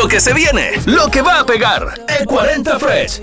Lo que se viene, lo que va a pegar. El 40 Fresh.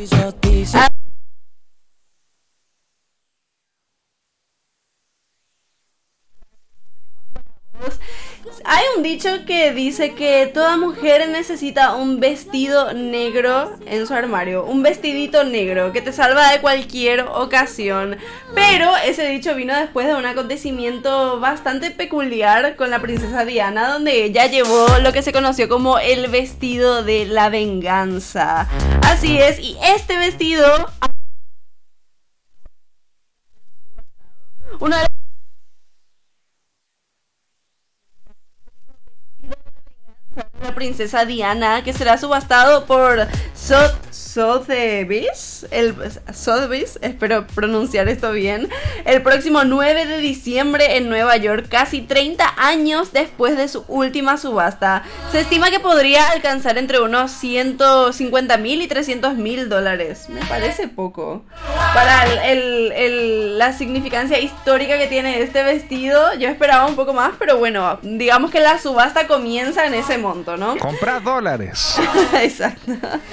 Hay un dicho que dice que toda mujer necesita un vestido negro en su armario, un vestidito negro que te salva de cualquier ocasión. Pero ese dicho vino después de un acontecimiento bastante peculiar con la princesa Diana, donde ella llevó lo que se conoció como el vestido de la venganza. Así es, y este vestido, uno de la princesa Diana, que será subastado por Sotheby's, Sotheby's, espero pronunciar esto bien, el próximo 9 de diciembre en Nueva York, casi 30 años después de su última subasta. Se estima que podría alcanzar entre unos 150.000 y 300.000 dólares. Me parece poco para la significancia histórica que tiene este vestido. Yo esperaba un poco más, pero bueno, digamos que la subasta comienza en ese monto, ¿no? Compra dólares. Exacto.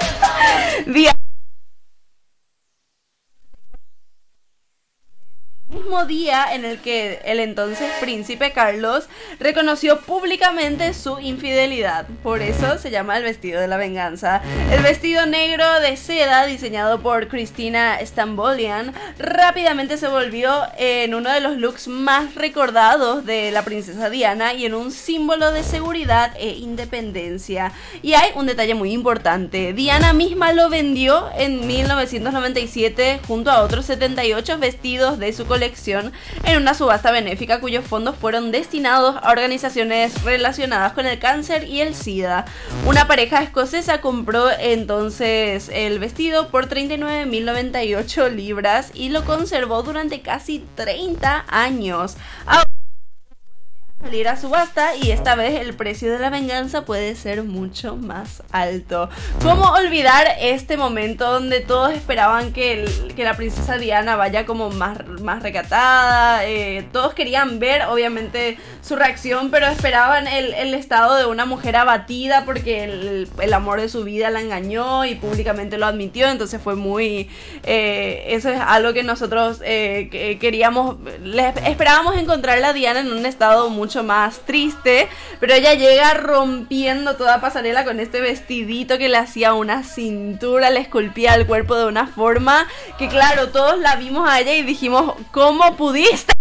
Mismo día en el que el entonces príncipe Carlos reconoció públicamente su infidelidad. Por eso se llama el vestido de la venganza. El vestido negro de seda diseñado por Christina Stambolian rápidamente se volvió en uno de los looks más recordados de la princesa Diana y en un símbolo de seguridad e independencia. Y hay un detalle muy importante: Diana misma lo vendió en 1997 junto a otros 78 vestidos de su colección en una subasta benéfica cuyos fondos fueron destinados a organizaciones relacionadas con el cáncer y el SIDA. Una pareja escocesa compró entonces el vestido por 39.098 libras y lo conservó durante casi 30 años. Salir a subasta y esta vez el precio de la venganza puede ser mucho más alto. ¿Cómo olvidar este momento donde todos esperaban que la princesa Diana vaya como más recatada? Todos querían ver obviamente su reacción, pero esperaban el estado de una mujer abatida porque el amor de su vida la engañó y públicamente lo admitió. Entonces fue muy... eso es algo que nosotros queríamos... Esperábamos encontrar a Diana en un estado mucho más triste, pero ella llega rompiendo toda pasarela con este vestidito que le hacía una cintura, le esculpía el cuerpo de una forma que, claro, todos la vimos a ella y dijimos, ¿cómo pudiste?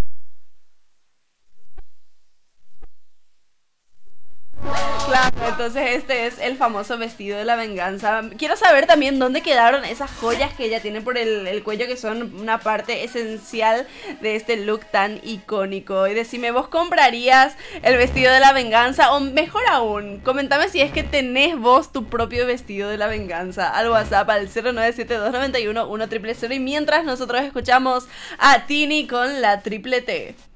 Claro, entonces este es el famoso vestido de la venganza. Quiero saber también dónde quedaron esas joyas que ella tiene por el cuello, que son una parte esencial de este look tan icónico. Y decime, ¿vos comprarías el vestido de la venganza? O mejor aún, comentame si es que tenés vos tu propio vestido de la venganza al WhatsApp al 097-291-1000. Y mientras nosotros escuchamos a Tini con la triple T.